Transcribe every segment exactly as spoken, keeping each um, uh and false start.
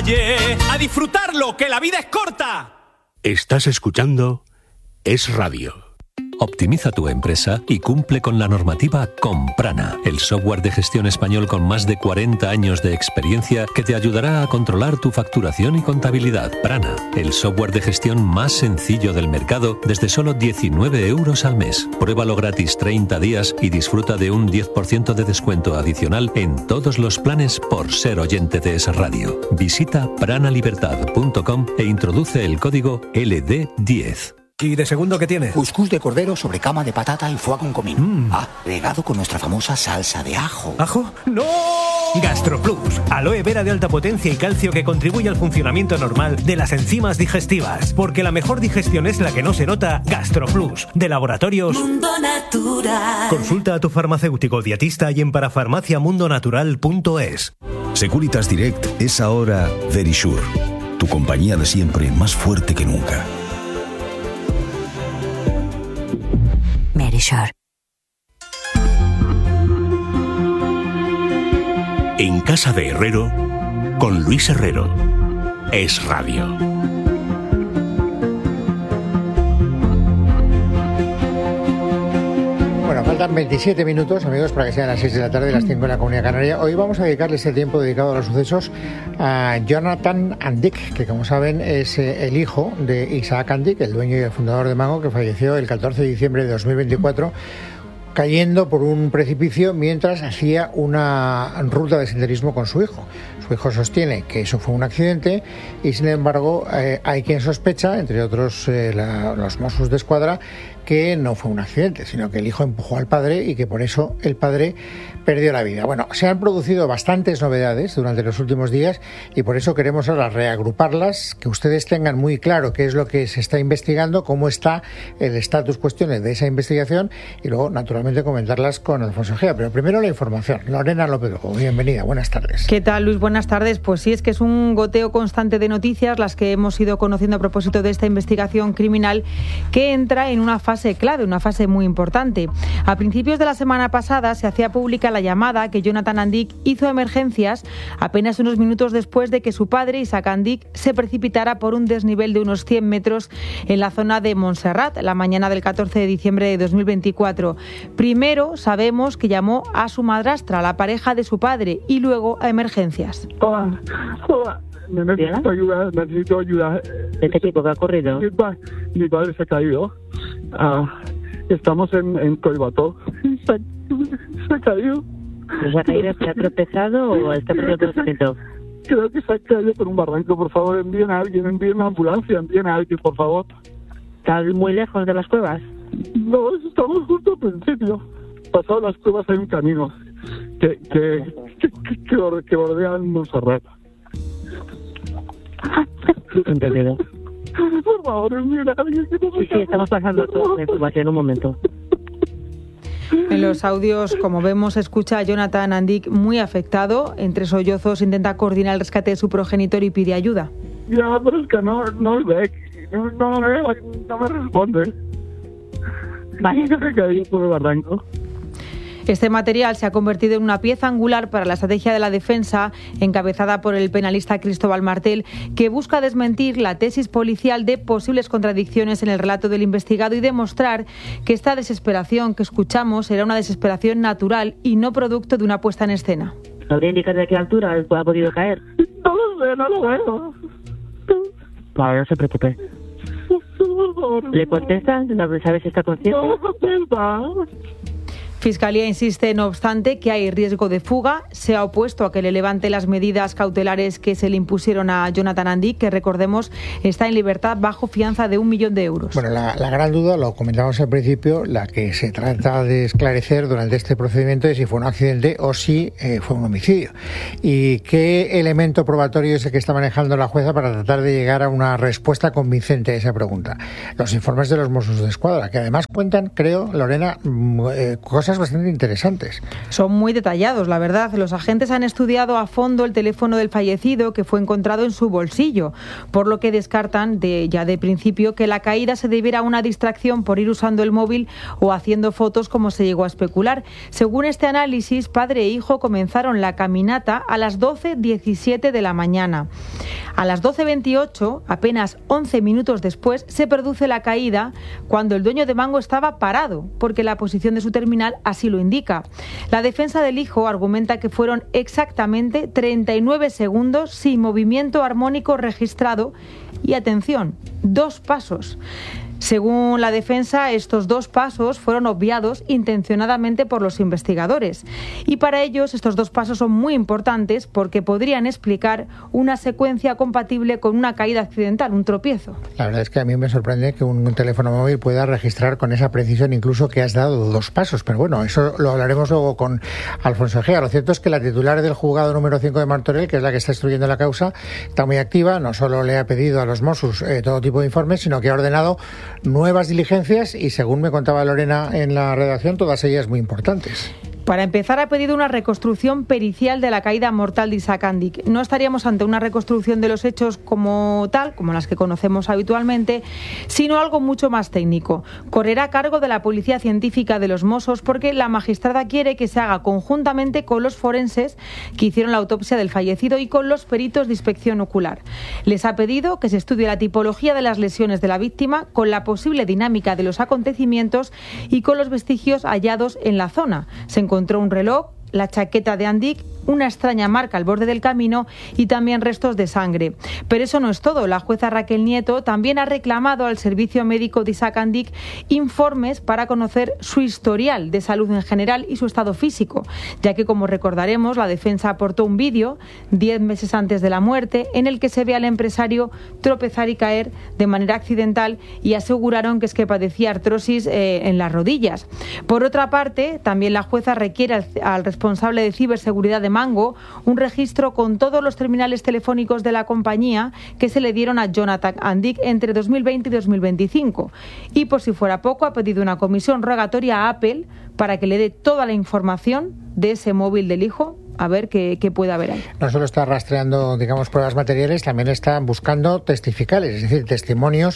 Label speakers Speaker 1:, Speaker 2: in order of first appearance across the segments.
Speaker 1: calle, a disfrutarlo, que la vida es corta.
Speaker 2: Estás escuchando Es Radio.
Speaker 3: Optimiza tu empresa y cumple con la normativa con Prana, el software de gestión español con más de cuarenta años de experiencia que te ayudará a controlar tu facturación y contabilidad. Prana, el software de gestión más sencillo del mercado desde solo diecinueve euros al mes. Pruébalo gratis treinta días y disfruta de un diez por ciento de descuento adicional en todos los planes por ser oyente de Es Radio. Visita pranalibertad punto com e introduce el código L D diez.
Speaker 4: ¿Y de segundo qué tiene?
Speaker 5: Cuscús de cordero sobre cama de patata y foie con comino.
Speaker 4: Mm.
Speaker 5: Ah, regado con nuestra famosa salsa de ajo.
Speaker 4: ¿Ajo? ¡No! GastroPlus, aloe vera de alta potencia y calcio que contribuye al funcionamiento normal de las enzimas digestivas. Porque la mejor digestión es la que no se nota. GastroPlus, de Laboratorios
Speaker 6: Mundo Natural.
Speaker 4: Consulta a tu farmacéutico dietista y en parafarmacia mundo natural punto es.
Speaker 7: Securitas Direct es ahora Verisure, tu compañía de siempre más fuerte que nunca.
Speaker 6: Verisure.
Speaker 2: En casa de Herrero, con Luis Herrero. Es Radio.
Speaker 8: Bueno, faltan veintisiete minutos, amigos, para que sean las seis de la tarde, las cinco en la Comunidad Canaria. Hoy vamos a dedicarle este tiempo dedicado a los sucesos a Jonathan Andick, que como saben es eh, el hijo de Isaac Andick, el dueño y el fundador de Mango, que falleció el catorce de diciembre de dos mil veinticuatro, cayendo por un precipicio mientras hacía una ruta de senderismo con su hijo. Su hijo sostiene que eso fue un accidente y, sin embargo, eh, hay quien sospecha, entre otros eh, la, los Mossos de Escuadra, que no fue un accidente, sino que el hijo empujó al padre y que por eso el padre perdió la vida. Bueno, se han producido bastantes novedades durante los últimos días y por eso queremos ahora reagruparlas, que ustedes tengan muy claro qué es lo que se está investigando, cómo está el estatus cuestiones de esa investigación y luego, naturalmente, comentarlas con Alfonso Gea. Pero primero la información. Lorena López Lugo, bienvenida, buenas tardes.
Speaker 9: ¿Qué tal, Luis? Buenas tardes. Pues sí, es que es un goteo constante de noticias las que hemos ido conociendo a propósito de esta investigación criminal que entra en una fase clave, una fase muy importante. A principios de la semana pasada se hacía pública la llamada que Jonathan Andick hizo a emergencias apenas unos minutos después de que su padre, Isaac Andick, se precipitara por un desnivel de unos cien metros en la zona de Montserrat, la mañana del catorce de diciembre de dos mil veinticuatro. Primero sabemos que llamó a su madrastra, la pareja de su padre, y luego a emergencias.
Speaker 10: Hola, hola. Necesito ayuda, necesito ayuda.
Speaker 11: ¿De qué tipo que ha ocurrido?
Speaker 10: Mi, pa- mi padre se ha caído. Ah, estamos en, en Coibato. Se, se ha caído.
Speaker 11: ¿Se ha caído? ¿Se ha tropezado o está perdiendo conocimiento?
Speaker 10: Creo que se ha caído por un barranco. Por favor, envíen a alguien, envíen una ambulancia, envíen a alguien, por favor.
Speaker 11: ¿Estás muy lejos de las cuevas?
Speaker 10: No, estamos justo al principio. Pasado las cuevas hay un camino que, que, que, que, que, que bordean Montserrat.
Speaker 11: Entendido.
Speaker 10: Por favor, envíen a alguien que no se
Speaker 11: Sí, sí, estamos pasando toda la información en un momento.
Speaker 9: En los audios, como vemos, escucha a Jonathan Andick muy afectado. Entre sollozos intenta coordinar el rescate de su progenitor y pide ayuda.
Speaker 10: Ya, pero es que no, no me ve, no, no, me ve, no me responde.
Speaker 11: Vale.
Speaker 10: Se ha caído por el barranco.
Speaker 9: Este material se ha convertido en una pieza angular para la estrategia de la defensa, encabezada por el penalista Cristóbal Martel, que busca desmentir la tesis policial de posibles contradicciones en el relato del investigado y demostrar que esta desesperación que escuchamos era una desesperación natural y no producto de una puesta en escena.
Speaker 11: ¿Sabría indicar de qué altura ha podido caer?
Speaker 10: No lo sé, no lo veo.
Speaker 11: Vale, no se preocupe.
Speaker 10: Por favor.
Speaker 11: ¿Le contesta? ¿Sabes si está consciente?
Speaker 10: No contesta.
Speaker 9: Fiscalía insiste, no obstante, que hay riesgo de fuga. Se ha opuesto a que le levante las medidas cautelares que se le impusieron a Jonathan Andick, que, recordemos, está en libertad bajo fianza de un millón de euros.
Speaker 8: Bueno, la, la gran duda, lo comentamos al principio, la que se trata de esclarecer durante este procedimiento es si fue un accidente o si eh, fue un homicidio. ¿Y qué elemento probatorio es el que está manejando la jueza para tratar de llegar a una respuesta convincente a esa pregunta? Los informes de los Mossos de Escuadra, que además cuentan, creo, Lorena, eh, cosas bastante interesantes.
Speaker 9: Son muy detallados, la verdad. Los agentes han estudiado a fondo el teléfono del fallecido, que fue encontrado en su bolsillo, por lo que descartan de, ya de principio que la caída se debiera a una distracción por ir usando el móvil o haciendo fotos, como se llegó a especular. Según este análisis, padre e hijo comenzaron la caminata a las doce diecisiete de la mañana. A las doce veintiocho, apenas once minutos después, se produce la caída cuando el dueño de Mango estaba parado, porque la posición de su terminal así lo indica. La defensa del hijo argumenta que fueron exactamente treinta y nueve segundos sin movimiento armónico registrado y, atención, dos pasos. Según la defensa, estos dos pasos fueron obviados intencionadamente por los investigadores. Y para ellos estos dos pasos son muy importantes porque podrían explicar una secuencia compatible con una caída accidental, un tropiezo.
Speaker 8: La verdad es que a mí me sorprende que un teléfono móvil pueda registrar con esa precisión incluso que has dado dos pasos. Pero bueno, eso lo hablaremos luego con Alfonso Egea. Lo cierto es que la titular del juzgado número cinco de Martorell, que es la que está instruyendo la causa, está muy activa. No solo le ha pedido a los Mossos eh, todo tipo de informes, sino que ha ordenado nuevas diligencias y, según me contaba Lorena en la redacción, todas ellas muy importantes.
Speaker 9: Para empezar, ha pedido una reconstrucción pericial de la caída mortal de Isaac Andic. No estaríamos ante una reconstrucción de los hechos como tal, como las que conocemos habitualmente, sino algo mucho más técnico. Correrá a cargo de la Policía Científica de los Mossos porque la magistrada quiere que se haga conjuntamente con los forenses que hicieron la autopsia del fallecido y con los peritos de inspección ocular. Les ha pedido que se estudie la tipología de las lesiones de la víctima con la posible dinámica de los acontecimientos y con los vestigios hallados en la zona. Se encontró un reloj, la chaqueta de Andic, una extraña marca al borde del camino y también restos de sangre. Pero eso no es todo. La jueza Raquel Nieto también ha reclamado al servicio médico de Isaac Andic informes para conocer su historial de salud en general y su estado físico, ya que, como recordaremos, la defensa aportó un vídeo diez meses antes de la muerte en el que se ve al empresario tropezar y caer de manera accidental y aseguraron que es que padecía artrosis eh, en las rodillas. Por otra parte, también la jueza requiere al, al responsable de ciberseguridad de Mango un registro con todos los terminales telefónicos de la compañía que se le dieron a Jonathan Andic entre dos mil veinte y dos mil veinticinco. Y por si fuera poco, ha pedido una comisión rogatoria a Apple para que le dé toda la información de ese móvil del hijo, a ver qué, qué puede haber ahí.
Speaker 8: No solo está rastreando, digamos, pruebas materiales, también está buscando testificales, es decir, testimonios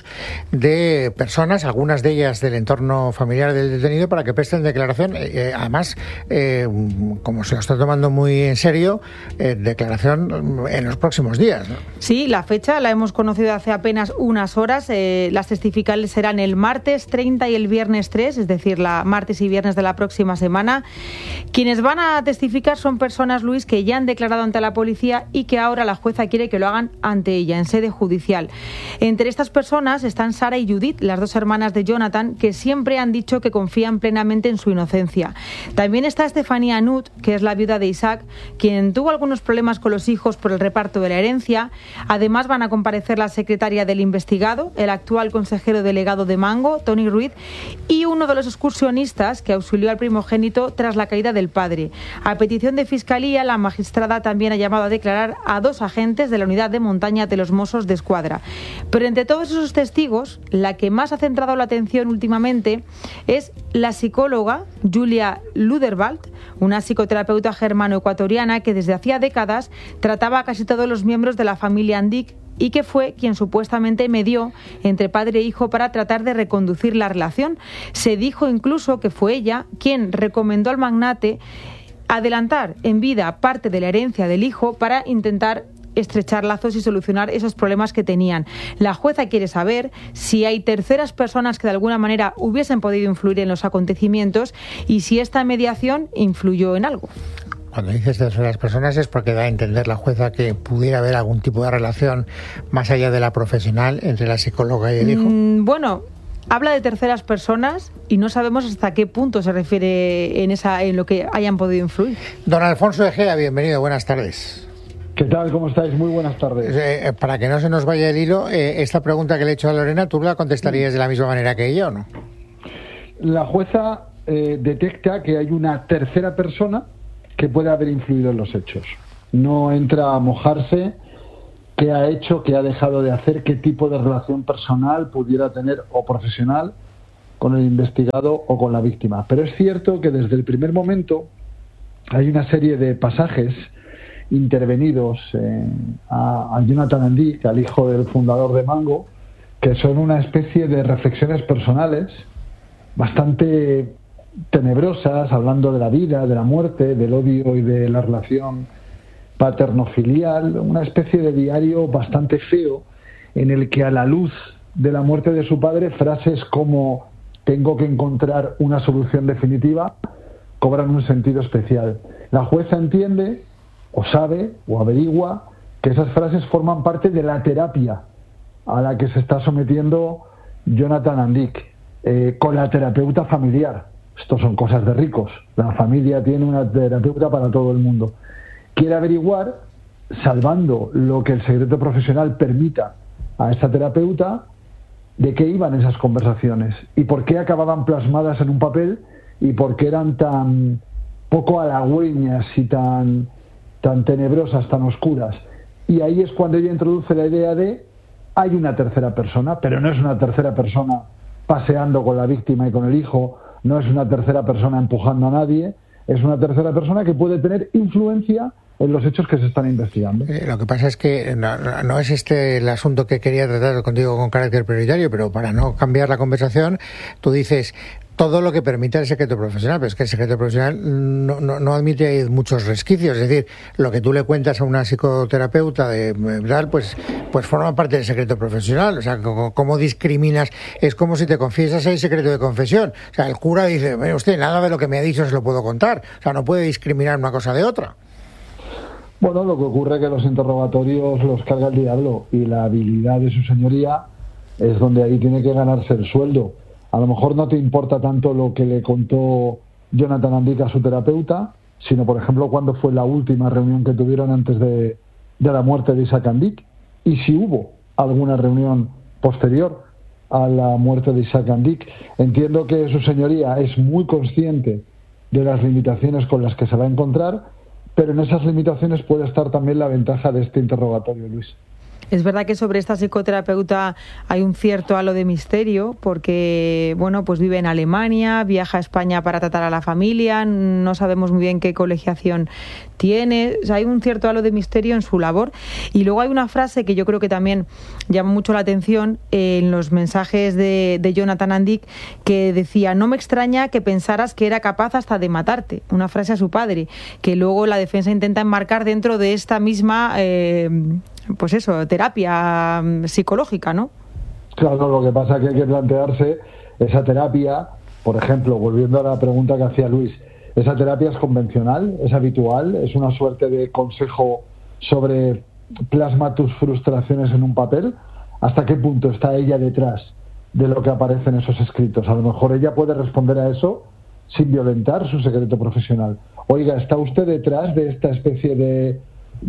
Speaker 8: de personas, algunas de ellas del entorno familiar del detenido, para que presten declaración. Eh, además, eh, como se lo está tomando muy en serio, eh, declaración en los próximos días, ¿no?
Speaker 9: Sí, la fecha la hemos conocido hace apenas unas horas. Eh, las testificales serán el martes treinta y el viernes tres, es decir, la martes y viernes de la próxima semana. Quienes van a testificar son personas, Luis, que ya han declarado ante la policía y que ahora la jueza quiere que lo hagan ante ella, en sede judicial. Entre estas personas están Sara y Judith, las dos hermanas de Jonathan, que siempre han dicho que confían plenamente en su inocencia. También está Estefanía Nut, que es la viuda de Isaac, quien tuvo algunos problemas con los hijos por el reparto de la herencia. Además van a comparecer la secretaria del investigado, el actual consejero delegado de Mango, Tony Ruiz, y uno de los excursionistas que auxilió al primogénito tras la caída del padre. A petición de Fiscalía, la magistrada también ha llamado a declarar a dos agentes de la unidad de montaña de los Mossos de Escuadra. Pero entre todos esos testigos, la que más ha centrado la atención últimamente es la psicóloga Julia Luderwald, una psicoterapeuta germano-ecuatoriana que desde hacía décadas trataba a casi todos los miembros de la familia Andic y que fue quien supuestamente medió entre padre e hijo para tratar de reconducir la relación. Se dijo incluso que fue ella quien recomendó al magnate adelantar en vida parte de la herencia del hijo para intentar estrechar lazos y solucionar esos problemas que tenían. La jueza quiere saber si hay terceras personas que de alguna manera hubiesen podido influir en los acontecimientos y si esta mediación influyó en algo.
Speaker 8: Cuando dices terceras personas es porque da a entender la jueza que pudiera haber algún tipo de relación más allá de la profesional entre la psicóloga y el hijo.
Speaker 9: Mm, bueno... Habla de terceras personas y no sabemos hasta qué punto se refiere en esa en lo que hayan podido influir.
Speaker 8: Don Alfonso Egea, bienvenido, buenas tardes.
Speaker 12: ¿Qué tal? ¿Cómo estáis? Muy buenas tardes.
Speaker 8: Eh, para que no se nos vaya el hilo, eh, esta pregunta que le he hecho a Lorena, ¿tú la contestarías de la misma manera que ella o no?
Speaker 12: La jueza eh, detecta que hay una tercera persona que puede haber influido en los hechos. No entra a mojarse qué ha hecho, qué ha dejado de hacer, qué tipo de relación personal pudiera tener o profesional con el investigado o con la víctima. Pero es cierto que desde el primer momento hay una serie de pasajes intervenidos eh, a, a Jonathan Andic, al hijo del fundador de Mango, que son una especie de reflexiones personales bastante tenebrosas, hablando de la vida, de la muerte, del odio y de la relación paternofilial, una especie de diario bastante feo en el que a la luz de la muerte de su padre frases como tengo que encontrar una solución definitiva cobran un sentido especial. La jueza entiende o sabe o averigua que esas frases forman parte de la terapia a la que se está sometiendo Jonathan Andik, eh, con la terapeuta familiar. Esto son cosas de ricos. La familia tiene una terapeuta para todo el mundo. Quiere averiguar, salvando lo que el secreto profesional permita a esta terapeuta, de qué iban esas conversaciones y por qué acababan plasmadas en un papel y por qué eran tan poco halagüeñas y tan, tan tenebrosas, tan oscuras. Y ahí es cuando ella introduce la idea de hay una tercera persona, pero no es una tercera persona paseando con la víctima y con el hijo, no es una tercera persona empujando a nadie, es una tercera persona que puede tener influencia en los hechos que se están investigando.
Speaker 8: Eh, lo que pasa es que no, no es este el asunto que quería tratar contigo con carácter prioritario, pero para no cambiar la conversación, tú dices todo lo que permite el secreto profesional, pero es que el secreto profesional no, no, no admite muchos resquicios, es decir, lo que tú le cuentas a una psicoterapeuta de tal, pues, pues forma parte del secreto profesional. O sea, ¿cómo, cómo discriminas? Es como si te confiesas el secreto de confesión. O sea, el cura dice, mire usted, nada de lo que me ha dicho se lo puedo contar. O sea, no puede discriminar una cosa de otra.
Speaker 12: Bueno, lo que ocurre es que los interrogatorios los carga el diablo y la habilidad de su señoría es donde ahí tiene que ganarse el sueldo. A lo mejor no te importa tanto lo que le contó Jonathan Andik a su terapeuta, sino, por ejemplo, cuándo fue la última reunión que tuvieron antes de, de la muerte de Isaac Andik y si hubo alguna reunión posterior a la muerte de Isaac Andik. Entiendo que su señoría es muy consciente de las limitaciones con las que se va a encontrar, pero en esas limitaciones puede estar también la ventaja de este interrogatorio, Luis.
Speaker 9: Es verdad que sobre esta psicoterapeuta hay un cierto halo de misterio porque, bueno, pues vive en Alemania, viaja a España para tratar a la familia, no sabemos muy bien qué colegiación tiene, o sea, hay un cierto halo de misterio en su labor. Y luego hay una frase que yo creo que también llama mucho la atención eh, en los mensajes de, de Jonathan Andik, que decía, no me extraña que pensaras que era capaz hasta de matarte, una frase a su padre, que luego la defensa intenta enmarcar dentro de esta misma... Eh, pues eso, terapia psicológica, ¿no?
Speaker 12: Claro, lo que pasa es que hay que plantearse esa terapia, por ejemplo, volviendo a la pregunta que hacía Luis, ¿esa terapia es convencional, es habitual, es una suerte de consejo sobre plasma tus frustraciones en un papel? ¿Hasta qué punto está ella detrás de lo que aparece en esos escritos? A lo mejor ella puede responder a eso sin violentar su secreto profesional. Oiga, ¿está usted detrás de esta especie de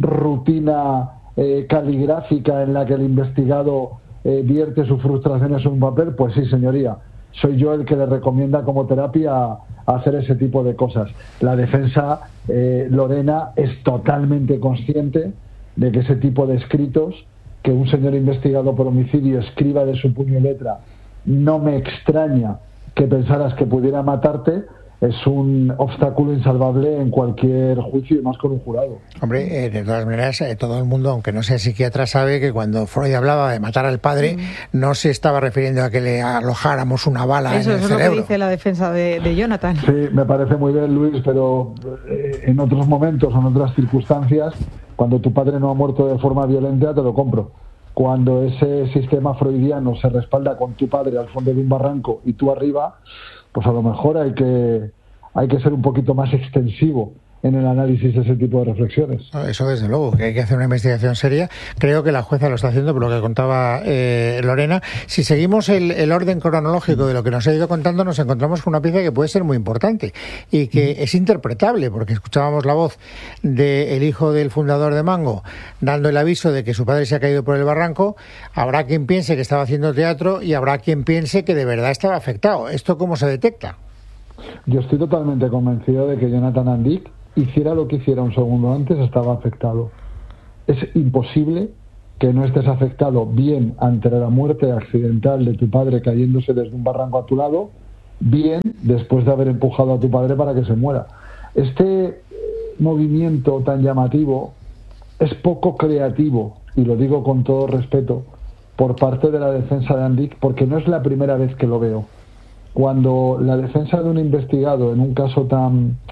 Speaker 12: rutina Eh, caligráfica en la que el investigado eh, vierte sus frustraciones en un papel? Pues sí, señoría, soy yo el que le recomienda como terapia hacer ese tipo de cosas. La defensa, eh, Lorena, es totalmente consciente de que ese tipo de escritos que un señor investigado por homicidio escriba de su puño y letra, no me extraña que pensaras que pudiera matarte, es un obstáculo insalvable en cualquier juicio y más con un jurado.
Speaker 8: Hombre, eh, de todas maneras, eh, todo el mundo, aunque no sea psiquiatra, sabe que cuando Freud hablaba de matar al padre, mm. no se estaba refiriendo a que le alojáramos una bala
Speaker 9: eso,
Speaker 8: en el
Speaker 9: eso
Speaker 8: cerebro.
Speaker 9: Eso es lo que dice la defensa de, de Jonathan.
Speaker 12: Sí, me parece muy bien, Luis, pero eh, en otros momentos o en otras circunstancias, cuando tu padre no ha muerto de forma violenta, te lo compro. Cuando ese sistema freudiano se respalda con tu padre al fondo de un barranco y tú arriba, pues a lo mejor hay que hay que ser un poquito más extensivo en el análisis de ese tipo de reflexiones.
Speaker 8: Eso desde luego, que hay que hacer una investigación seria. Creo que la jueza lo está haciendo por lo que contaba eh, Lorena. Si seguimos el, el orden cronológico de lo que nos ha ido contando, nos encontramos con una pieza que puede ser muy importante y que mm. es interpretable, porque escuchábamos la voz del hijo del fundador de Mango dando el aviso de que su padre se ha caído por el barranco. Habrá quien piense que estaba haciendo teatro y habrá quien piense que de verdad estaba afectado. ¿Esto cómo se detecta?
Speaker 12: Yo estoy totalmente convencido de que Jonathan Andik, hiciera lo que hiciera un segundo antes, estaba afectado. Es imposible que no estés afectado bien ante la muerte accidental de tu padre cayéndose desde un barranco a tu lado, bien después de haber empujado a tu padre para que se muera. Este movimiento tan llamativo es poco creativo, y lo digo con todo respeto, por parte de la defensa de Andik, porque no es la primera vez que lo veo. Cuando la defensa de un investigado en un caso tan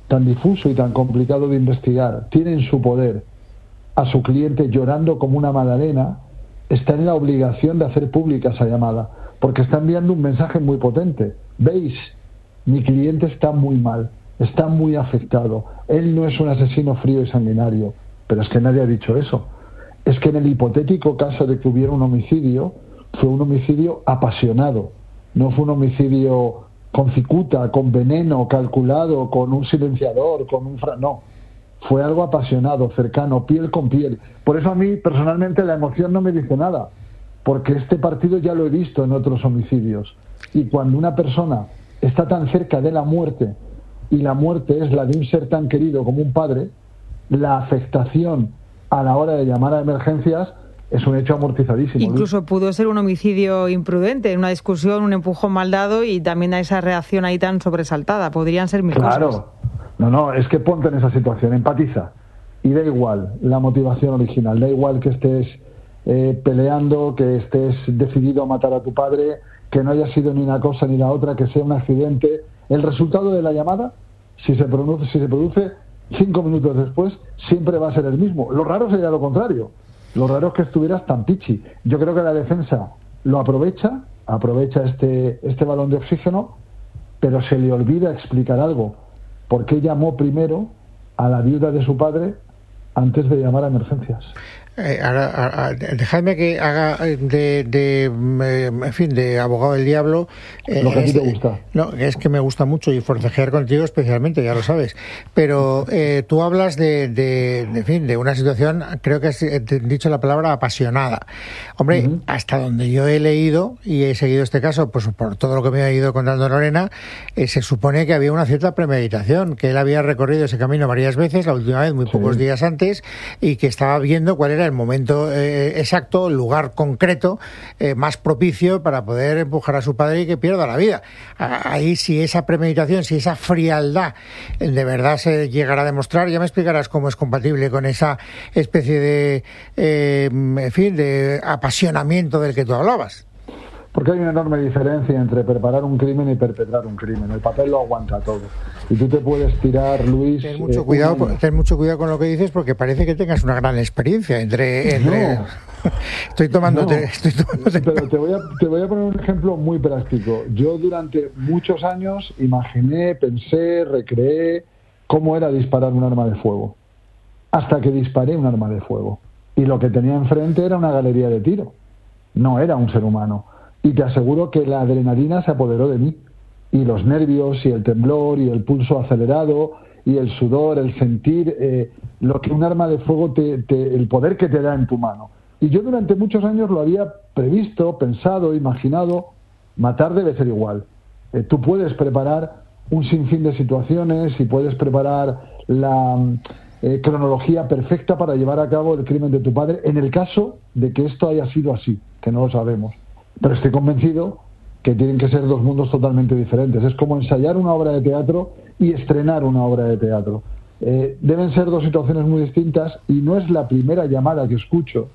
Speaker 12: tan difuso y tan complicado de investigar tiene en su poder a su cliente llorando como una magdalena, está en la obligación de hacer pública esa llamada, porque está enviando un mensaje muy potente. ¿Veis? Mi cliente está muy mal, está muy afectado. Él no es un asesino frío y sanguinario, pero es que nadie ha dicho eso. Es que en el hipotético caso de que hubiera un homicidio, fue un homicidio apasionado, no fue un homicidio con cicuta, con veneno, calculado, con un silenciador, con un... Fra... No, fue algo apasionado, cercano, piel con piel. Por eso a mí, personalmente, la emoción no me dice nada, porque este partido ya lo he visto en otros homicidios. Y cuando una persona está tan cerca de la muerte, y la muerte es la de un ser tan querido como un padre, la afectación a la hora de llamar a emergencias es un hecho amortizadísimo.
Speaker 9: Incluso
Speaker 12: Luis.
Speaker 9: Pudo ser un homicidio imprudente, una discusión, un empujón mal dado y también a esa reacción ahí tan sobresaltada. Podrían ser mil
Speaker 12: claro.
Speaker 9: cosas.
Speaker 12: Claro. No, no, es que ponte en esa situación, empatiza. Y da igual la motivación original, da igual que estés eh, peleando, que estés decidido a matar a tu padre, que no haya sido ni una cosa ni la otra, que sea un accidente. El resultado de la llamada, si se produce, si se produce cinco minutos después, siempre va a ser el mismo. Lo raro sería lo contrario. Lo raro es que estuvieras tan pichi. Yo creo que la defensa lo aprovecha, aprovecha este, este balón de oxígeno, pero se le olvida explicar algo. ¿Por qué llamó primero a la viuda de su padre antes de llamar a emergencias?
Speaker 8: Eh, ahora, ahora, dejadme que haga de, de, eh, en fin, de abogado del diablo.
Speaker 12: Eh, lo que a ti te gusta.
Speaker 8: No, es que me gusta mucho y forcejear contigo especialmente, ya lo sabes. Pero eh, tú hablas de, de, de, en fin, de una situación, creo que has dicho la palabra apasionada. Hombre, uh-huh. hasta donde yo he leído y he seguido este caso, pues por todo lo que me ha ido contando Lorena, eh, se supone que había una cierta premeditación, que él había recorrido ese camino varias veces, la última vez muy sí. pocos días antes, y que estaba viendo cuál era el momento eh, exacto, el lugar concreto eh, más propicio para poder empujar a su padre y que pierda la vida. Ahí, si esa premeditación, si esa frialdad de verdad se llegara a demostrar, ya me explicarás cómo es compatible con esa especie de, eh, en fin, de apasionamiento del que tú hablabas.
Speaker 12: Porque hay una enorme diferencia entre preparar un crimen y perpetrar un crimen. El papel lo aguanta todo. Y tú te puedes tirar, Luis...
Speaker 8: Ten mucho,
Speaker 12: eh,
Speaker 8: cuidado, un... ten mucho cuidado con lo que dices, porque parece que tengas una gran experiencia entre... entre...
Speaker 12: No.
Speaker 8: Estoy tomándote...
Speaker 12: No.
Speaker 8: Estoy tomándote...
Speaker 12: Pero te voy, a, te voy a poner un ejemplo muy práctico. Yo durante muchos años imaginé, pensé, recreé cómo era disparar un arma de fuego. Hasta que disparé un arma de fuego. Y lo que tenía enfrente era una galería de tiro. No era un ser humano. Y te aseguro que la adrenalina se apoderó de mí. Y los nervios, y el temblor, y el pulso acelerado, y el sudor, el sentir eh, lo que un arma de fuego, te, te, el poder que te da en tu mano. Y yo durante muchos años lo había previsto, pensado, imaginado. Matar debe ser igual. Eh, tú puedes preparar un sinfín de situaciones y puedes preparar la eh, cronología perfecta para llevar a cabo el crimen de tu padre, en el caso de que esto haya sido así, que no lo sabemos. Pero estoy convencido que tienen que ser dos mundos totalmente diferentes. Es como ensayar una obra de teatro y estrenar una obra de teatro. Eh, deben ser dos situaciones muy distintas y no es la primera llamada que escucho,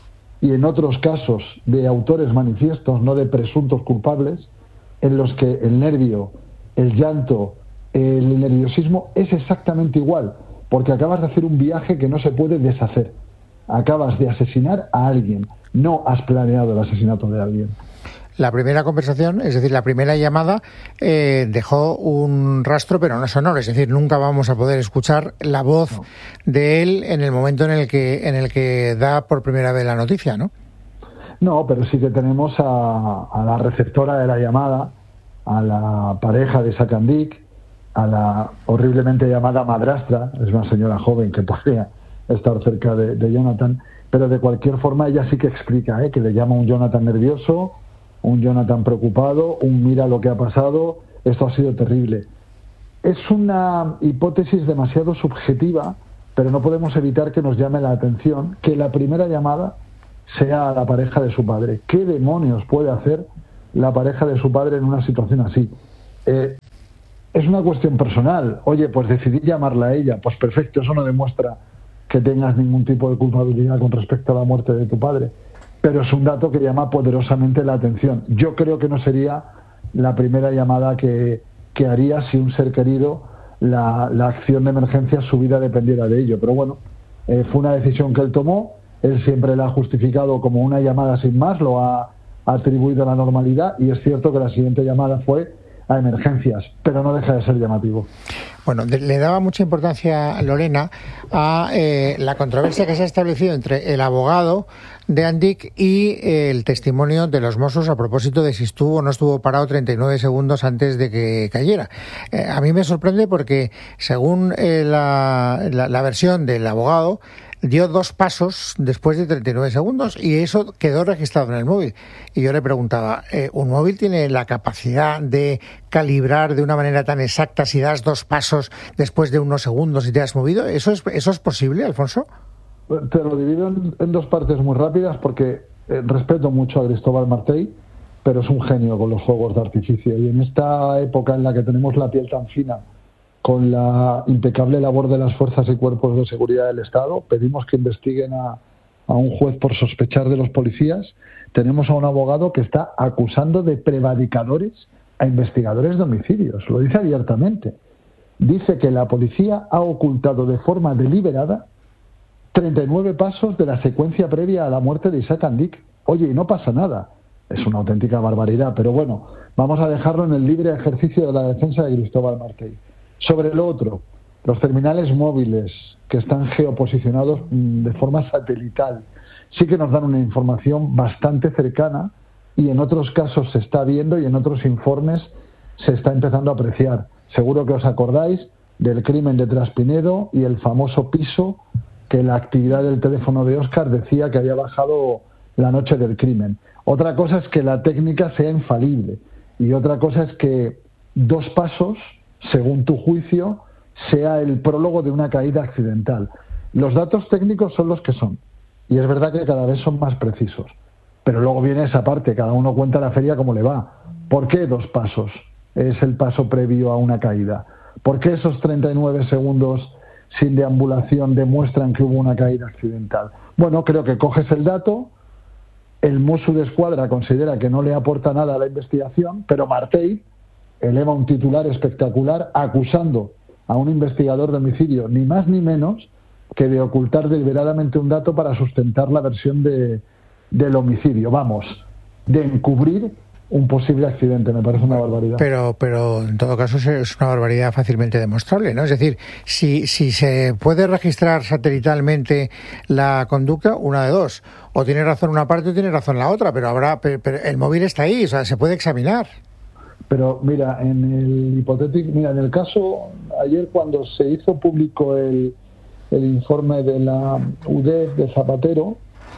Speaker 12: y en otros casos de autores manifiestos, no de presuntos culpables, en los que el nervio, el llanto, el nerviosismo es exactamente igual, porque acabas de hacer un viaje que no se puede deshacer. Acabas de asesinar a alguien, no has planeado el asesinato de alguien.
Speaker 8: La primera conversación, es decir, la primera llamada, eh, dejó un rastro, pero no sonoro. Es decir, nunca vamos a poder escuchar la voz no. de él en el momento en el que en el que da por primera vez la noticia, ¿no?
Speaker 12: No, pero sí que tenemos a, a la receptora de la llamada, a la pareja de Sakandik, a la horriblemente llamada madrastra, es una señora joven que podría estar cerca de, de Jonathan, pero de cualquier forma ella sí que explica, ¿eh? que le llama un Jonathan nervioso, un Jonathan preocupado, un mira lo que ha pasado, esto ha sido terrible. Es una hipótesis demasiado subjetiva, pero no podemos evitar que nos llame la atención que la primera llamada sea a la pareja de su padre. ¿Qué demonios puede hacer la pareja de su padre en una situación así? Eh, es una cuestión personal. Oye, pues decidí llamarla a ella. Pues perfecto, eso no demuestra que tengas ningún tipo de culpabilidad con respecto a la muerte de tu padre. Pero es un dato que llama poderosamente la atención. Yo creo que no sería la primera llamada que, que haría si un ser querido la, la acción de emergencia, su vida dependiera de ello. Pero bueno, eh, fue una decisión que él tomó. Él siempre la ha justificado como una llamada sin más, lo ha atribuido a la normalidad, y es cierto que la siguiente llamada fue a emergencias, pero no deja de ser llamativo.
Speaker 8: Bueno, de, le daba mucha importancia, Lorena, a eh, la controversia que se ha establecido entre el abogado de Andic y eh, el testimonio de los Mossos a propósito de si estuvo o no estuvo parado treinta y nueve segundos antes de que cayera. Eh, a mí me sorprende porque, según eh, la, la, la versión del abogado, dio dos pasos después de treinta y nueve segundos y eso quedó registrado en el móvil. Y yo le preguntaba, eh, ¿un móvil tiene la capacidad de calibrar de una manera tan exacta si das dos pasos después de unos segundos y te has movido? ¿Eso es, eso es posible, Alfonso?
Speaker 12: Te lo divido en, en dos partes muy rápidas porque eh, respeto mucho a Cristóbal Martell, pero es un genio con los fuegos de artificio. Y en esta época en la que tenemos la piel tan fina, con la impecable labor de las fuerzas y cuerpos de seguridad del Estado, pedimos que investiguen a, a un juez por sospechar de los policías. Tenemos a un abogado que está acusando de prevaricadores a investigadores de homicidios. Lo dice abiertamente. Dice que la policía ha ocultado de forma deliberada treinta y nueve pasos de la secuencia previa a la muerte de Isaac Andic. Oye, y no pasa nada. Es una auténtica barbaridad, pero bueno, vamos a dejarlo en el libre ejercicio de la defensa de Cristóbal Martell. Sobre lo otro, los terminales móviles que están geoposicionados de forma satelital sí que nos dan una información bastante cercana y en otros casos se está viendo y en otros informes se está empezando a apreciar. Seguro que os acordáis del crimen de Traspinedo y el famoso piso que la actividad del teléfono de Óscar decía que había bajado la noche del crimen. Otra cosa es que la técnica sea infalible y otra cosa es que dos pasos, según tu juicio, sea el prólogo de una caída accidental. Los datos técnicos son los que son, y es verdad que cada vez son más precisos. Pero luego viene esa parte, cada uno cuenta la feria como le va. ¿Por qué dos pasos es el paso previo a una caída? ¿Por qué esos treinta y nueve segundos sin deambulación demuestran que hubo una caída accidental? Bueno, creo que coges el dato, el Mossos d'Esquadra considera que no le aporta nada a la investigación, pero Martell eleva un titular espectacular acusando a un investigador de homicidio, ni más ni menos que de ocultar deliberadamente un dato para sustentar la versión de, del homicidio. Vamos, de encubrir un posible accidente. Me parece una barbaridad.
Speaker 8: Pero, pero en todo caso es una barbaridad fácilmente demostrable, ¿no? Es decir, si, si se puede registrar satelitalmente la conducta, una de dos. O tiene razón una parte o tiene razón la otra, pero habrá, pero, pero el móvil está ahí, o sea, se puede examinar.
Speaker 12: Pero mira, en el hipotético, mira, en el caso, ayer cuando se hizo público el, el informe de la U D E de Zapatero,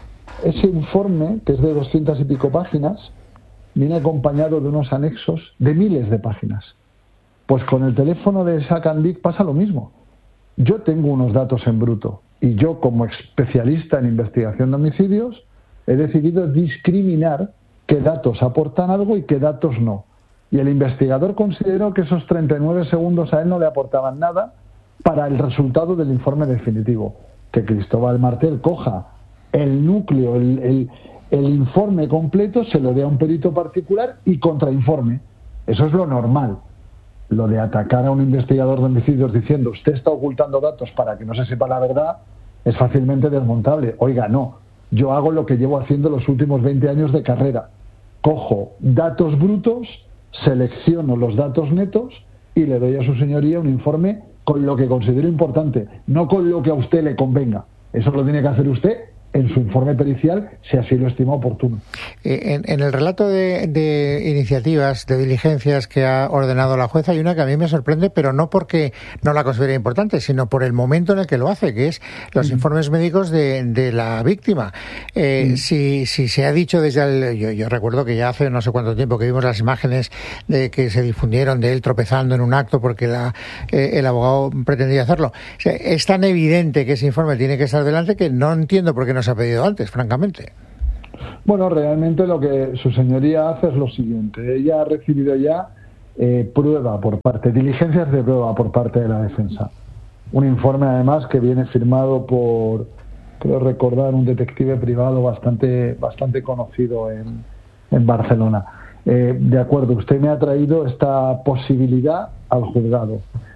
Speaker 12: ese informe, que es de doscientas y pico páginas, viene acompañado de unos anexos de miles de páginas. Pues con el teléfono de Isaac Andic pasa lo mismo. Yo tengo unos datos en bruto y yo, como especialista en investigación de homicidios, he decidido discriminar qué datos aportan algo y qué datos no. Y el investigador consideró que esos treinta y nueve segundos a él no le aportaban nada para el resultado del informe definitivo. Que Cristóbal Martell coja el núcleo, el, el, el informe completo, se lo dé a un perito particular y contrainforme. Eso es lo normal. Lo de atacar a un investigador de homicidios diciendo usted está ocultando datos para que no se sepa la verdad es fácilmente desmontable. Oiga, no. Yo hago lo que llevo haciendo los últimos veinte años de carrera. Cojo datos brutos, selecciono los datos netos y le doy a su señoría un informe con lo que considero importante, no con lo que a usted le convenga. Eso lo tiene que hacer usted en su informe pericial, si así lo estima oportuno.
Speaker 8: En, en el relato de, de iniciativas, de diligencias que ha ordenado la jueza, hay una que a mí me sorprende, pero no porque no la considere importante, sino por el momento en el que lo hace, que es los mm. informes médicos de, de la víctima. Eh, mm. si, si se ha dicho desde el... Yo, yo recuerdo que ya hace no sé cuánto tiempo que vimos las imágenes de que se difundieron de él tropezando en un acto porque la, eh, el abogado pretendía hacerlo. O sea, es tan evidente que ese informe tiene que estar delante que no entiendo por qué no se ha pedido antes, francamente.
Speaker 12: Bueno, realmente lo que su señoría hace es lo siguiente. Ella ha recibido ya eh, prueba por parte, diligencias de prueba por parte de la defensa. Un informe además que viene firmado por, creo recordar, un detective privado bastante, bastante conocido en, en Barcelona. Eh, de acuerdo, usted me ha traído esta posibilidad al juzgado.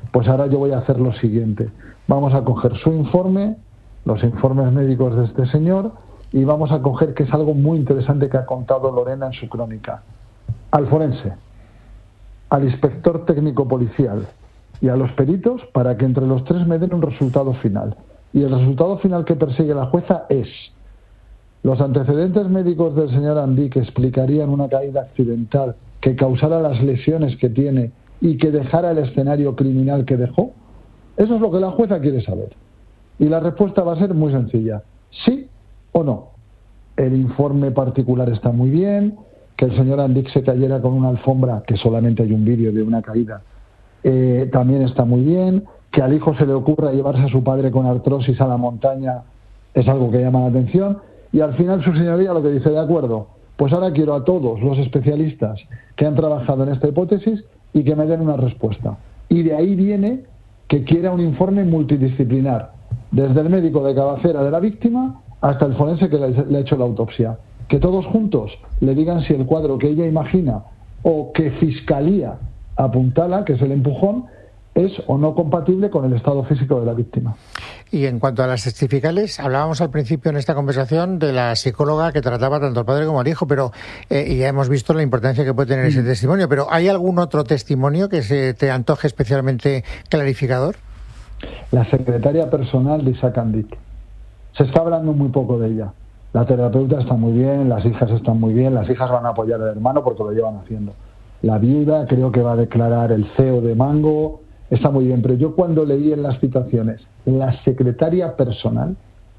Speaker 12: Pues ahora yo voy a hacer lo siguiente. Vamos a coger su informe, los informes médicos de este señor, y vamos a coger, que es algo muy interesante que ha contado Lorena en su crónica, al forense, al inspector técnico policial y a los peritos, para que entre los tres me den un resultado final. Y el resultado final que persigue la jueza es: los antecedentes médicos del señor Andic explicarían una caída accidental que causara las lesiones que tiene y que dejara el escenario criminal que dejó. Eso es lo que la jueza quiere saber. Y la respuesta va a ser muy sencilla: sí o no. El informe particular está muy bien, que el señor Andic se cayera con una alfombra, que solamente hay un vídeo de una caída, eh, también está muy bien, que al hijo se le ocurra llevarse a su padre con artrosis a la montaña, es algo que llama la atención. Y al final su señoría lo que dice: de acuerdo, pues ahora quiero a todos los especialistas que han trabajado en esta hipótesis y que me den una respuesta. Y de ahí viene que quiera un informe multidisciplinar, desde el médico de cabecera de la víctima hasta el forense que le, le ha hecho la autopsia. Que todos juntos le digan si el cuadro que ella imagina o que Fiscalía apuntala, que es el empujón, es o no compatible con el estado físico de la víctima.
Speaker 8: Y en cuanto a las testificales, hablábamos al principio en esta conversación de la psicóloga que trataba tanto al padre como al hijo, pero eh, y ya hemos visto la importancia que puede tener ese testimonio, pero ¿hay algún otro testimonio que se te antoje especialmente clarificador?
Speaker 12: La secretaria personal de Isaac Andic. Se está hablando muy poco de ella. La terapeuta está muy bien, las hijas están muy bien, las hijas van a apoyar al hermano porque lo llevan haciendo. La viuda creo que va a declarar el C E O de Mango. Está muy bien, pero yo cuando leí en las citaciones la secretaria personal,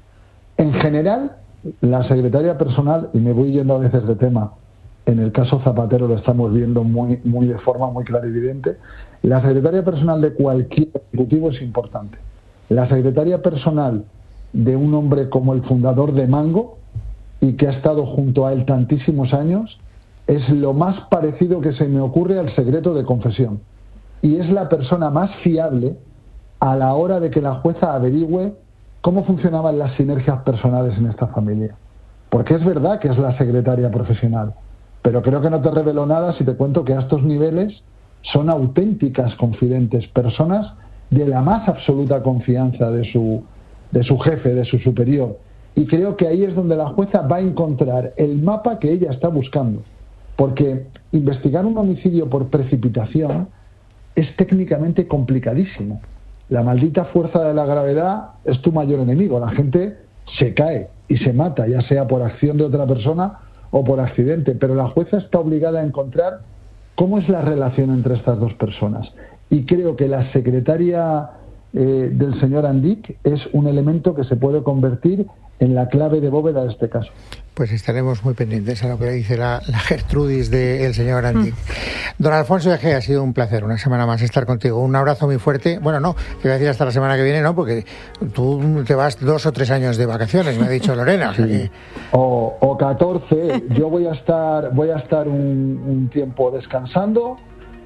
Speaker 12: en general, la secretaria personal, y me voy yendo a veces de tema, en el caso Zapatero lo estamos viendo muy, muy de forma muy clarividente, la secretaria personal de cualquier ejecutivo es importante. La secretaria personal de un hombre como el fundador de Mango, y que ha estado junto a él tantísimos años, es lo más parecido que se me ocurre al secreto de confesión. Y es la persona más fiable a la hora de que la jueza averigüe cómo funcionaban las sinergias personales en esta familia. Porque es verdad que es la secretaria profesional, pero creo que no te revelo nada si te cuento que a estos niveles son auténticas confidentes, personas de la más absoluta confianza de su, de su jefe, de su superior. Y creo que ahí es donde la jueza va a encontrar el mapa que ella está buscando. Porque investigar un homicidio por precipitación es técnicamente complicadísimo. La maldita fuerza de la gravedad es tu mayor enemigo. La gente se cae y se mata, ya sea por acción de otra persona o por accidente, pero la jueza está obligada a encontrar cómo es la relación entre estas dos personas. Y creo que la secretaria eh, del señor Andic es un elemento que se puede convertir en la clave de bóveda de este caso.
Speaker 8: Pues estaremos muy pendientes a lo que dice la, la Gertrudis del señor Andic. Mm. Don Alfonso Egea, ha sido un placer una semana más estar contigo. Un abrazo muy fuerte. Bueno, no, te voy a decir hasta la semana que viene, ¿no? Porque tú te vas dos o tres años de vacaciones, me ha dicho Lorena. O, sea
Speaker 12: sí.
Speaker 8: que...
Speaker 12: o, o catorce. Yo voy a estar, voy a estar un, un tiempo descansando,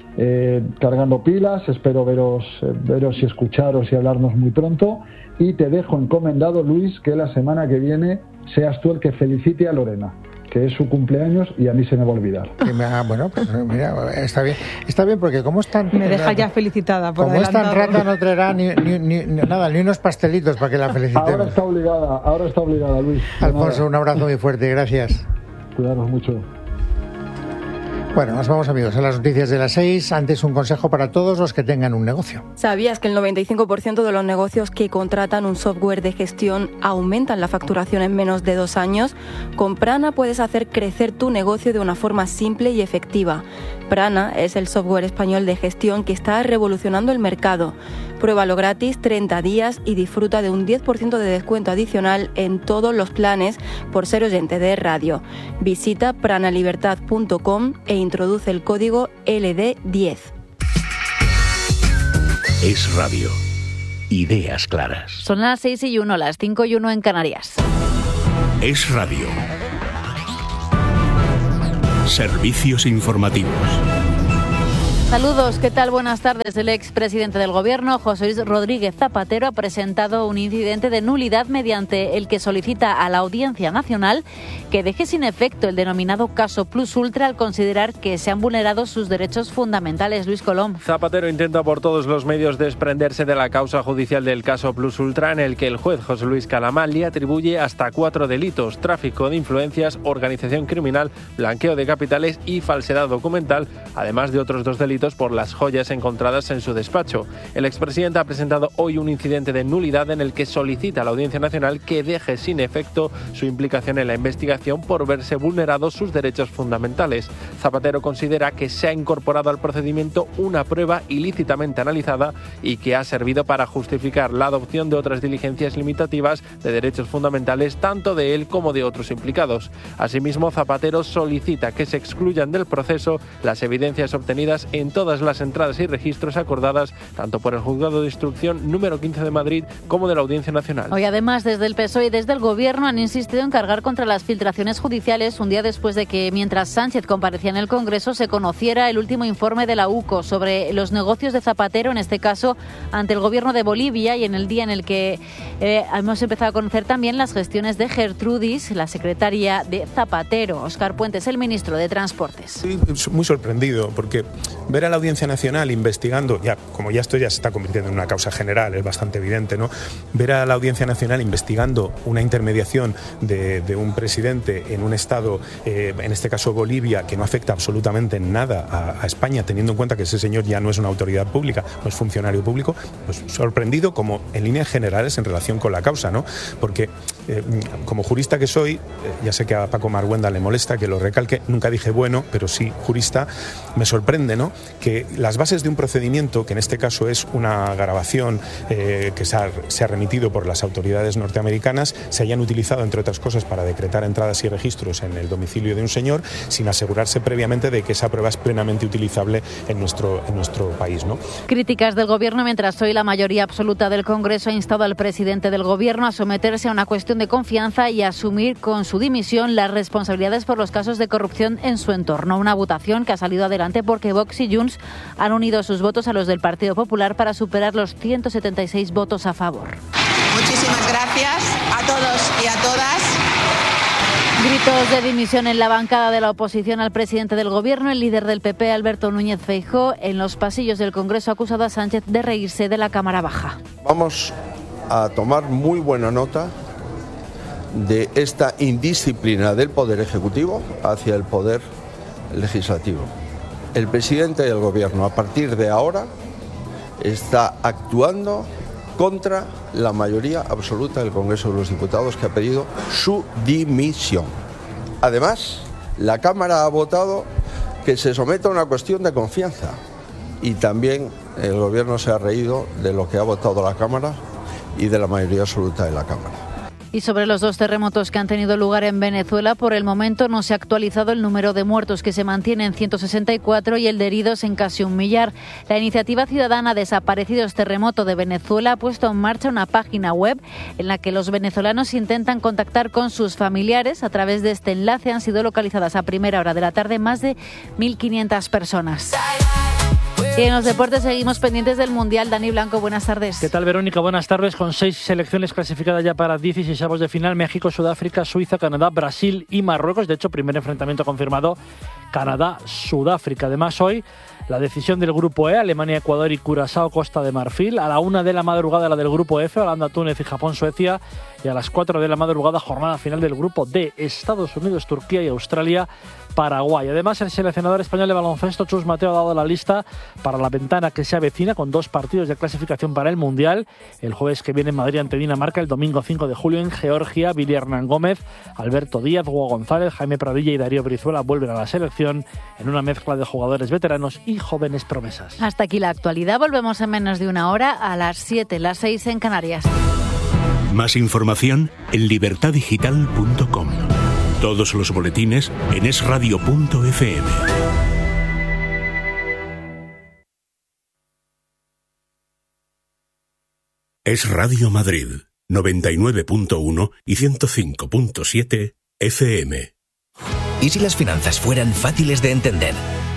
Speaker 12: eh, cargando pilas. Espero veros, eh, veros y escucharos y hablarnos muy pronto. Y te dejo encomendado, Luis, que la semana que viene seas tú el que felicite a Lorena, que es su cumpleaños y a mí se me va a olvidar.
Speaker 8: Ah, bueno, pues mira, está bien, está bien porque como es tan...
Speaker 9: Me deja ya felicitada por
Speaker 8: Como
Speaker 9: adelantado.
Speaker 8: es tan rata no traerá ni, ni, ni, ni nada, ni unos pastelitos para que la felicitemos.
Speaker 12: Ahora está obligada, ahora está obligada, Luis.
Speaker 8: Alfonso, un abrazo muy fuerte, gracias.
Speaker 12: Cuidaros mucho.
Speaker 8: Bueno, nos vamos, amigos, a las noticias de las seis. Antes, un consejo para todos los que tengan un negocio.
Speaker 13: ¿Sabías que el noventa y cinco por ciento de los negocios que contratan un software de gestión aumentan la facturación en menos de dos años? Con Prana puedes hacer crecer tu negocio de una forma simple y efectiva. Prana es el software español de gestión que está revolucionando el mercado. Pruébalo gratis treinta días y disfruta de un diez por ciento de descuento adicional en todos los planes por ser oyente de radio. Visita pranalibertad punto com e introduce el código L D diez.
Speaker 2: Es radio. Ideas claras.
Speaker 14: Son las seis y uno, las cinco y uno en Canarias.
Speaker 2: Es radio. Servicios informativos.
Speaker 14: Saludos, ¿qué tal? Buenas tardes. El expresidente del Gobierno, José Luis Rodríguez Zapatero, ha presentado un incidente de nulidad mediante el que solicita a la Audiencia Nacional que deje sin efecto el denominado caso Plus Ultra al considerar que se han vulnerado sus derechos fundamentales. Luis Colom.
Speaker 15: Zapatero intenta por todos los medios desprenderse de la causa judicial del caso Plus Ultra, en el que el juez José Luis Calamán le atribuye hasta cuatro delitos: tráfico de influencias, organización criminal, blanqueo de capitales y falsedad documental, además de otros dos delitos por las joyas encontradas en su despacho. El expresidente ha presentado hoy un incidente de nulidad en el que solicita a la Audiencia Nacional que deje sin efecto su implicación en la investigación por verse vulnerados sus derechos fundamentales. Zapatero considera que se ha incorporado al procedimiento una prueba ilícitamente analizada y que ha servido para justificar la adopción de otras diligencias limitativas de derechos fundamentales tanto de él como de otros implicados. Asimismo, Zapatero solicita que se excluyan del proceso las evidencias obtenidas en todas las entradas y registros acordadas tanto por el Juzgado de Instrucción número quince de Madrid como de la Audiencia Nacional.
Speaker 14: Hoy además desde el P S O E y desde el Gobierno han insistido en cargar contra las filtraciones judiciales un día después de que, mientras Sánchez comparecía en el Congreso, se conociera el último informe de la U C O sobre los negocios de Zapatero, en este caso ante el Gobierno de Bolivia, y en el día en el que eh, hemos empezado a conocer también las gestiones de Gertrudis, la secretaria de Zapatero. Óscar Puentes, el ministro de Transportes.
Speaker 16: Sí, muy sorprendido, porque ver a la Audiencia Nacional investigando, ya como ya esto ya se está convirtiendo en una causa general, es bastante evidente, ¿no? Ver a la Audiencia Nacional investigando una intermediación de, de un presidente en un estado, eh, en este caso Bolivia, que no afecta absolutamente en nada a, a España, teniendo en cuenta que ese señor ya no es una autoridad pública, no es funcionario público, pues sorprendido como en líneas generales en relación con la causa, ¿no? Porque eh, como jurista que soy, eh, ya sé que a Paco Marguenda le molesta que lo recalque, nunca dije bueno, pero sí jurista, me sorprende, ¿no?, que las bases de un procedimiento, que en este caso es una grabación eh, que se ha, se ha remitido por las autoridades norteamericanas, se hayan utilizado, entre otras cosas, para decretar entradas y registros en el domicilio de un señor, sin asegurarse previamente de que esa prueba es plenamente utilizable en nuestro, en nuestro país, ¿no?
Speaker 14: Críticas del Gobierno, mientras hoy la mayoría absoluta del Congreso ha instado al presidente del Gobierno a someterse a una cuestión de confianza y a asumir con su dimisión las responsabilidades por los casos de corrupción en su entorno. Una votación que ha salido adelante porque Vox y Junts han unido sus votos a los del Partido Popular para superar los ciento setenta y seis votos a favor.
Speaker 17: Muchísimas gracias a todos y a todas.
Speaker 14: Gritos de dimisión en la bancada de la oposición al presidente del Gobierno. El líder del P P, Alberto Núñez Feijóo, en los pasillos del Congreso ha acusado a Sánchez de reírse de la Cámara Baja.
Speaker 18: Vamos a tomar muy buena nota de esta indisciplina del Poder Ejecutivo hacia el Poder Legislativo. El presidente del Gobierno, a partir de ahora, está actuando contra la mayoría absoluta del Congreso de los Diputados, que ha pedido su dimisión. Además, la Cámara ha votado que se someta a una cuestión de confianza y también el Gobierno se ha reído de lo que ha votado la Cámara y de la mayoría absoluta de la Cámara.
Speaker 14: Y sobre los dos terremotos que han tenido lugar en Venezuela, por el momento no se ha actualizado el número de muertos, que se mantiene en ciento sesenta y cuatro, y el de heridos en casi un millar. La iniciativa ciudadana Desaparecidos Terremoto de Venezuela ha puesto en marcha una página web en la que los venezolanos intentan contactar con sus familiares. A través de este enlace han sido localizadas a primera hora de la tarde más de mil quinientas personas. Y en los deportes seguimos pendientes del Mundial. Dani Blanco, buenas tardes.
Speaker 19: ¿Qué tal, Verónica? Buenas tardes. Con seis selecciones clasificadas ya para dieciseisavos de final: México, Sudáfrica, Suiza, Canadá, Brasil y Marruecos. De hecho, primer enfrentamiento confirmado, Canadá-Sudáfrica. Además, hoy la decisión del Grupo E: Alemania, Ecuador y Curazao, Costa de Marfil. A la una de la madrugada la del Grupo F: Holanda, Túnez y Japón, Suecia. Y a las cuatro de la madrugada, jornada final del Grupo D: Estados Unidos, Turquía y Australia, Paraguay. Además, el seleccionador español de baloncesto, Chus Mateo, ha dado la lista para la ventana que se avecina, con dos partidos de clasificación para el Mundial. El jueves que viene en Madrid ante Dinamarca, el domingo cinco de julio en Georgia. Billy Hernán Gómez, Alberto Díaz, Hugo González, Jaime Pradilla y Darío Brizuela vuelven a la selección en una mezcla de jugadores veteranos y jóvenes promesas.
Speaker 14: Hasta aquí la actualidad. Volvemos en menos de una hora, a las siete, las seis en Canarias.
Speaker 2: Más información en libertad digital punto com. Todos los boletines en es radio punto efe eme. Es Radio Madrid, noventa y nueve punto uno y ciento cinco punto siete efe eme.
Speaker 20: ¿Y si las finanzas fueran fáciles de entender?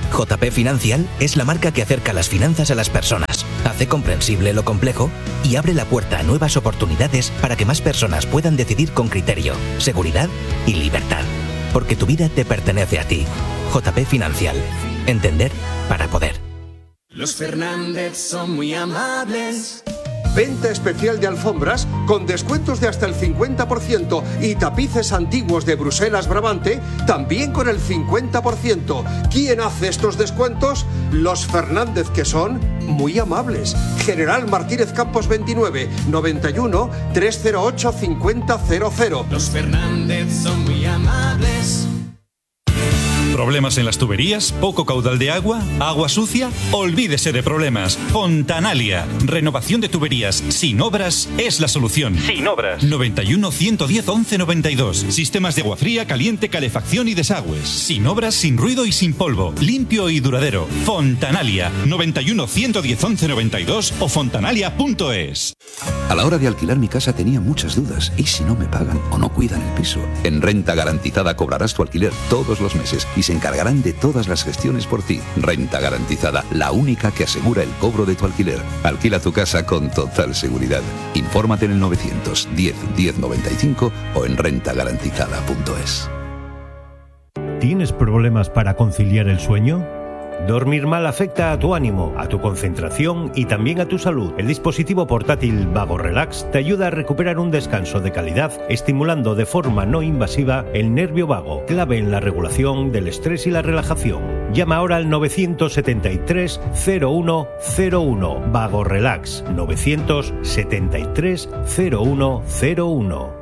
Speaker 20: J P Financial es la marca que acerca las finanzas a las personas, hace comprensible lo complejo y abre la puerta a nuevas oportunidades para que más personas puedan decidir con criterio, seguridad y libertad. Porque tu vida te pertenece a ti. J P Financial. Entender para poder.
Speaker 21: Los Fernández son muy amables.
Speaker 22: Venta especial de alfombras con descuentos de hasta el cincuenta por ciento y tapices antiguos de Bruselas Brabante también con el cincuenta por ciento. ¿Quién hace estos descuentos? Los Fernández, que son muy amables. General Martínez Campos veintinueve, noventa y uno, trescientos ocho, cincuenta cero cero.
Speaker 21: Los Fernández son muy amables.
Speaker 23: ¿Problemas en las tuberías? ¿Poco caudal de agua? ¿Agua sucia? Olvídese de problemas. Fontanalia. Renovación de tuberías sin obras es la solución. Sin obras. noventa y uno, ciento diez, once noventa y dos. Sistemas de agua fría, caliente, calefacción y desagües. Sin obras, sin ruido y sin polvo. Limpio y duradero. Fontanalia. noventa y uno, ciento diez, once noventa y dos o fontanalia punto es.
Speaker 24: A la hora de alquilar mi casa tenía muchas dudas. ¿Y si no me pagan o no cuidan el piso? En Renta Garantizada cobrarás tu alquiler todos los meses y se encargarán de todas las gestiones por ti. Renta Garantizada, la única que asegura el cobro de tu alquiler. Alquila tu casa con total seguridad. Infórmate en el novecientos diez, diez noventa y cinco o en renta garantizada punto es.
Speaker 25: ¿Tienes problemas para conciliar el sueño? Dormir mal afecta a tu ánimo, a tu concentración y también a tu salud. El dispositivo portátil Vago Relax te ayuda a recuperar un descanso de calidad, estimulando de forma no invasiva el nervio vago, clave en la regulación del estrés y la relajación. Llama ahora al novecientos setenta y tres, cero uno cero uno. Vago Relax, novecientos setenta y tres, cero uno cero uno.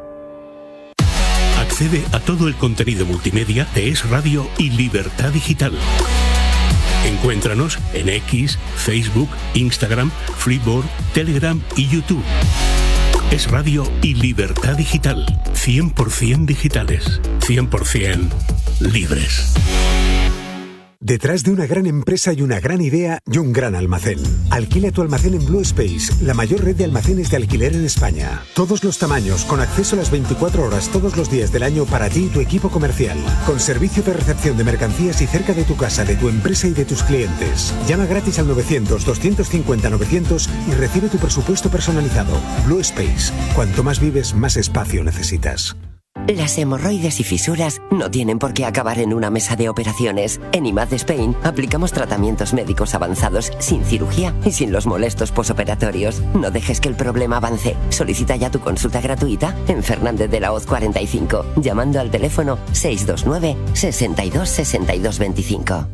Speaker 2: Accede a todo el contenido multimedia de Es Radio y Libertad Digital. Encuéntranos en X, Facebook, Instagram, Freeboard, Telegram y YouTube. Es Radio y Libertad Digital. cien por ciento digitales. cien por ciento libres.
Speaker 26: Detrás de una gran empresa hay una gran idea y un gran almacén. Alquila tu almacén en Blue Space, la mayor red de almacenes de alquiler en España. Todos los tamaños, con acceso a las veinticuatro horas todos los días del año para ti y tu equipo comercial. Con servicio de recepción de mercancías y cerca de tu casa, de tu empresa y de tus clientes. Llama gratis al novecientos, doscientos cincuenta, novecientos y recibe tu presupuesto personalizado. Blue Space. Cuanto más vives, más espacio necesitas.
Speaker 27: Las hemorroides y fisuras no tienen por qué acabar en una mesa de operaciones. En I M A D Spain aplicamos tratamientos médicos avanzados sin cirugía y sin los molestos posoperatorios. No dejes que el problema avance. Solicita ya tu consulta gratuita en Fernández de la Hoz cuarenta y cinco, llamando al teléfono seis dos nueve, sesenta y dos, sesenta y dos veinticinco.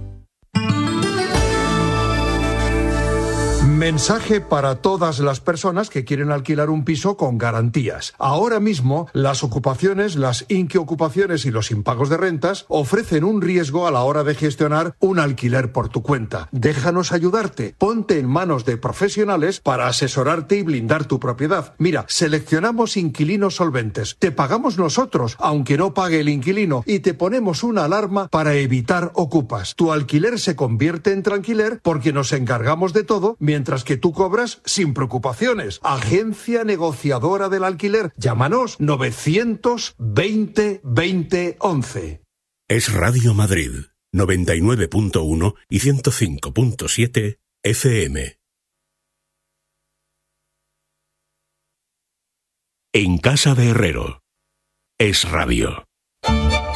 Speaker 22: Mensaje para todas las personas que quieren alquilar un piso con garantías. Ahora mismo, las ocupaciones, las inquiocupaciones y los impagos de rentas ofrecen un riesgo a la hora de gestionar un alquiler por tu cuenta. Déjanos ayudarte. Ponte en manos de profesionales para asesorarte y blindar tu propiedad. Mira, seleccionamos inquilinos solventes. Te pagamos nosotros, aunque no pague el inquilino, y te ponemos una alarma para evitar ocupas. Tu alquiler se convierte en tranquiler porque nos encargamos de todo, mientras que tú cobras sin preocupaciones. Agencia negociadora del alquiler. Llámanos novecientos veinte, veinte, once.
Speaker 2: Es Radio Madrid, noventa y nueve punto uno y ciento cinco punto siete F M. En casa de Herrero. Es Radio.